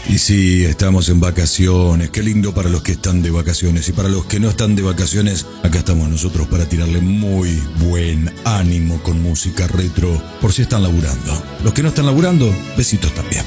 Y sí, estamos en vacaciones. Qué lindo para los que están de vacaciones. Y para los que no están de vacaciones, acá estamos nosotros para tirarle muy buen ánimo con música retro, por si están laburando. Los que no están laburando, besitos también.